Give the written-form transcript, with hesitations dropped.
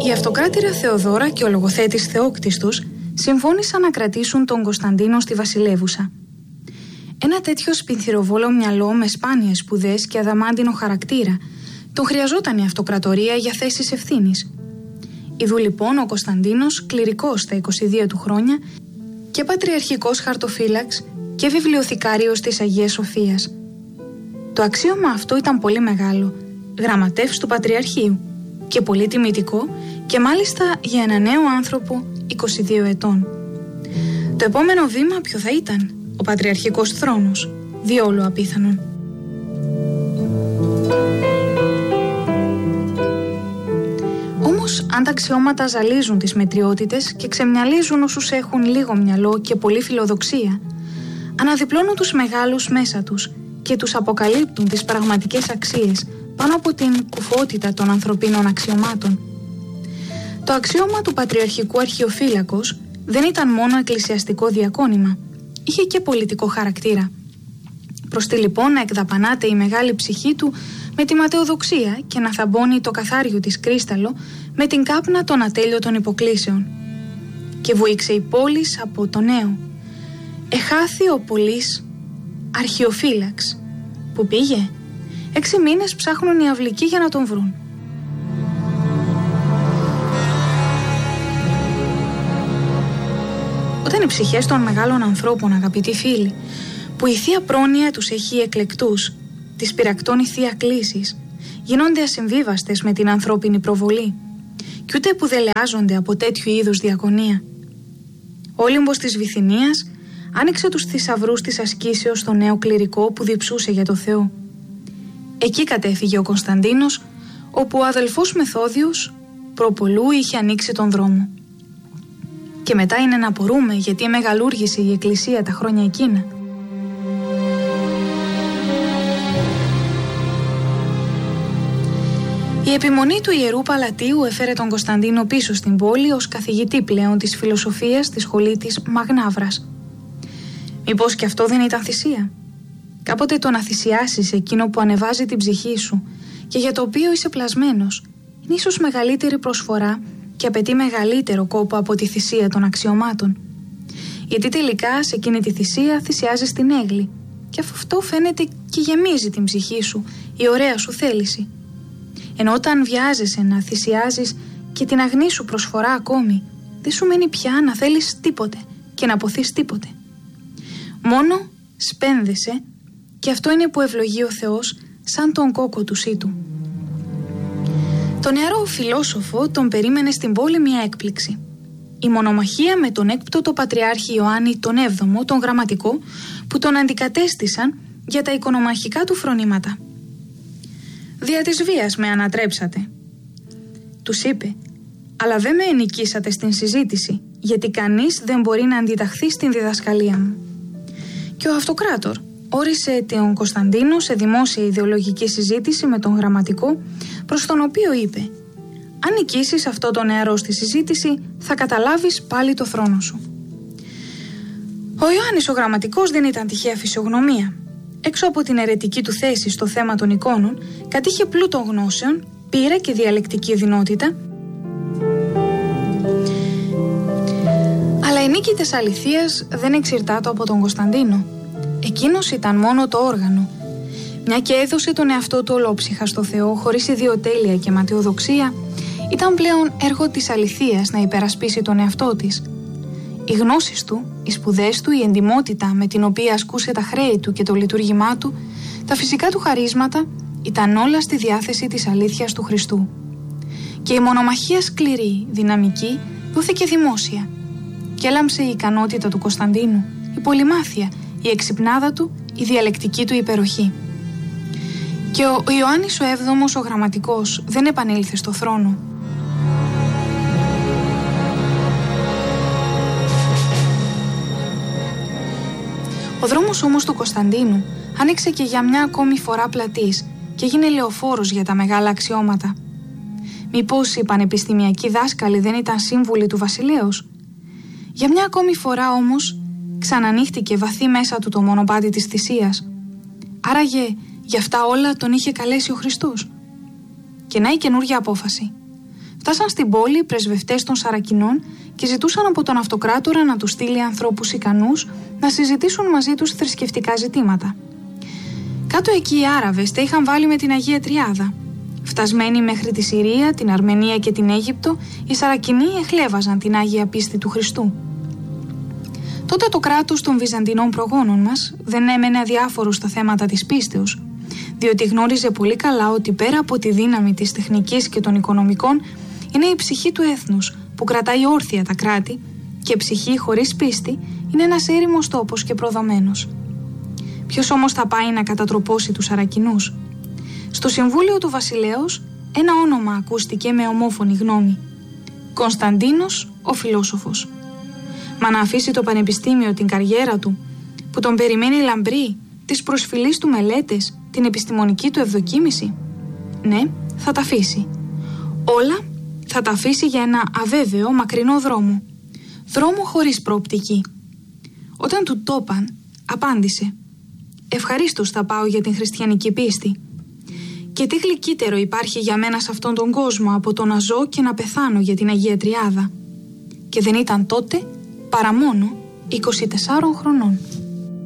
Η αυτοκράτηρα Θεοδώρα και ο λογοθέτης Θεόκτης τους συμφώνησαν να κρατήσουν τον Κωνσταντίνο στη βασιλεύουσα. Ένα τέτοιο σπινθυροβόλο μυαλό με σπάνιες σπουδές και αδαμάντινο χαρακτήρα τον χρειαζόταν η αυτοκρατορία για θέσεις ευθύνης. Ιδού λοιπόν ο Κωνσταντίνος, κληρικός στα 22 του χρόνια και πατριαρχικός χαρτοφύλαξ και βιβλιοθηκάριος της Αγίας Σοφίας. Το αξίωμα αυτό ήταν πολύ μεγάλο, γραμματεύς του Πατριαρχείου, και πολύ τιμητικό, και μάλιστα για ένα νέο άνθρωπο 22 ετών. Το επόμενο βήμα ποιο θα ήταν? Ο πατριαρχικός θρόνος, διόλου απίθανον. Όμως, αν τα αξιώματα ζαλίζουν τις μετριότητες και ξεμυαλίζουν όσους έχουν λίγο μυαλό και πολλή φιλοδοξία, αναδιπλώνουν τους μεγάλους μέσα τους και τους αποκαλύπτουν τις πραγματικές αξίες πάνω από την κουφότητα των ανθρωπίνων αξιωμάτων. Το αξίωμα του πατριαρχικού αρχιοφύλακος δεν ήταν μόνο εκκλησιαστικό διακόνημα, είχε και πολιτικό χαρακτήρα. Προστεί λοιπόν να εκδαπανάται η μεγάλη ψυχή του με τη ματαιοδοξία και να θαμπώνει το καθάριο της κρίσταλο με την κάπνα των ατέλειωτων υποκλήσεων. Και βουήξε η πόλης από το νέο. Εχάθη ο πολύς αρχιοφύλαξ. Που πήγε? 6 μήνες ψάχνουν οι αυλικοί για να τον βρουν. Όταν οι ψυχές των μεγάλων ανθρώπων, αγαπητοί φίλοι, που η Θεία Πρόνοια τους έχει εκλεκτούς, τις πειρακτώνει Θεία Κλήσης, γίνονται ασυμβίβαστες με την ανθρώπινη προβολή και ούτε επουδελεάζονται από τέτοιου είδους διακονία. Ο Όλυμπος της Βυθινίας άνοιξε τους θησαυρούς της ασκήσεως στο νέο κληρικό που διψούσε για το Θεό. Εκεί κατέφυγε ο Κωνσταντίνος, όπου ο αδελφός Μεθόδιος προπολού είχε ανοίξει τον δρόμο. Και μετά είναι να απορούμε γιατί μεγαλούργησε η Εκκλησία τα χρόνια εκείνα. Η επιμονή του Ιερού Παλατίου έφερε τον Κωνσταντίνο πίσω στην πόλη ως καθηγητή πλέον της φιλοσοφίας στη σχολή της Μαγνάβρας. Μήπως και αυτό δεν ήταν θυσία? Κάποτε το να θυσιάσεις εκείνο που ανεβάζει την ψυχή σου και για το οποίο είσαι πλασμένος είναι ίσως μεγαλύτερη προσφορά και απαιτεί μεγαλύτερο κόπο από τη θυσία των αξιωμάτων. Γιατί τελικά σε εκείνη τη θυσία θυσιάζεις την έγκλη και αυτό φαίνεται και γεμίζει την ψυχή σου, η ωραία σου θέληση. Ενώ όταν βιάζεσαι να θυσιάζεις και την αγνή σου προσφορά ακόμη, δεν σου μένει πια να θέλεις τίποτε και να ποθείς τίποτε. Μόνο σπένδεσαι και αυτό είναι που ευλογεί ο Θεός σαν τον κόκο του σύτου. Τον νεαρό φιλόσοφο τον περίμενε στην πόλη μια έκπληξη. Η μονομαχία με τον έκπτωτο πατριάρχη Ιωάννη τον 7ο, τον γραμματικό, που τον αντικατέστησαν για τα οικονομαχικά του φρονήματα. «Δια της βίας με ανατρέψατε», τους είπε, «αλλά δεν με ενικήσατε στην συζήτηση, γιατί κανείς δεν μπορεί να αντιταχθεί στην διδασκαλία μου». Και ο αυτοκράτορ όρισε τον Κωνσταντίνο σε δημόσια ιδεολογική συζήτηση με τον γραμματικό, προς τον οποίο είπε «Αν νικήσεις αυτό το νεαρό στη συζήτηση, θα καταλάβεις πάλι το θρόνο σου». Ο Ιωάννης ο γραμματικός δεν ήταν τυχαία φυσιογνωμία. Έξω από την αιρετική του θέση στο θέμα των εικόνων, κατήχε πλούτο γνώσεων, πείρα και διαλεκτική δυνότητα, αλλά η νίκη της αληθείας δεν εξηρτάται από τον Κωνσταντίνο. Εκείνος ήταν μόνο το όργανο. Μια και έδωσε τον εαυτό του ολόψυχα στο Θεό χωρίς ιδιοτέλεια και ματαιοδοξία, ήταν πλέον έργο της αληθείας να υπερασπίσει τον εαυτό της. Οι γνώσεις του, οι σπουδές του, η εντιμότητα με την οποία ασκούσε τα χρέη του και το λειτουργήμά του, τα φυσικά του χαρίσματα ήταν όλα στη διάθεση της αλήθειας του Χριστού. Και η μονομαχία σκληρή, δυναμική, δόθηκε δημόσια. Και έλαμψε η ικανότητα του Κωνσταντίνου, η πολυμάθεια, η εξυπνάδα του, η διαλεκτική του υπεροχή. Και ο Ιωάννης ο 7ος ο γραμματικός δεν επανήλθε στο θρόνο. Ο δρόμος όμως του Κωνσταντίνου άνοιξε και για μια ακόμη φορά πλατής και έγινε λεωφόρος για τα μεγάλα αξιώματα. Μήπως οι πανεπιστημιακοί δάσκαλοι δεν ήταν σύμβουλοι του βασιλέως? Για μια ακόμη φορά όμως ξανανοίχτηκε βαθύ μέσα του το μονοπάτι της θυσίας. Άραγε γι' αυτά όλα τον είχε καλέσει ο Χριστός. Και να η καινούργια απόφαση. φτάσαν στην πόλη πρεσβευτές των Σαρακινών και ζητούσαν από τον αυτοκράτορα να τους στείλει ανθρώπους ικανούς να συζητήσουν μαζί τους θρησκευτικά ζητήματα. Κάτω εκεί οι Άραβες τα είχαν βάλει με την Αγία Τριάδα. Φτασμένοι μέχρι τη Συρία, την Αρμενία και την Αίγυπτο, οι Σαρακινοί εχλέβαζαν την Άγια πίστη του Χριστού. Τότε το κράτος των Βυζαντινών προγόνων μας δεν έμενε αδιάφορο στα θέματα της πίστεως, διότι γνώριζε πολύ καλά ότι πέρα από τη δύναμη της τεχνικής και των οικονομικών είναι η ψυχή του έθνους που κρατάει όρθια τα κράτη, και ψυχή χωρίς πίστη είναι ένας έρημος τόπος και προδομένος. Ποιος όμως θα πάει να κατατροπώσει τους Σαρακινούς? Στο Συμβούλιο του Βασιλέως ένα όνομα ακούστηκε με ομόφωνη γνώμη: Κωνσταντίνος ο Φιλόσοφος. Μα να αφήσει το πανεπιστήμιο, την καριέρα του, που τον περιμένει λαμπρή, τις προσφυλείς του μελέτες, την επιστημονική του ευδοκίμηση? Ναι, θα τα αφήσει. Όλα θα τα αφήσει για ένα αβέβαιο, μακρινό δρόμο. Δρόμο χωρίς προοπτική. Όταν του το είπαν, απάντησε: ευχαρίστως θα πάω για την χριστιανική πίστη. Και τι γλυκύτερο υπάρχει για μένα σε αυτόν τον κόσμο από το να ζω και να πεθάνω για την Αγία Τριάδα. Και δεν ήταν τότε παρά μόνο 24 χρονών.